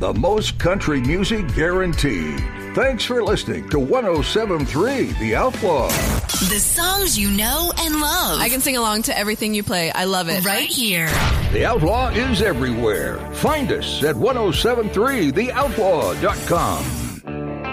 the most country music guaranteed. Thanks for listening to 107.3 The Outlaw. The songs you know and love. I can sing along to everything you play. I love it. Right here. The Outlaw is everywhere. Find us at 1073theoutlaw.com.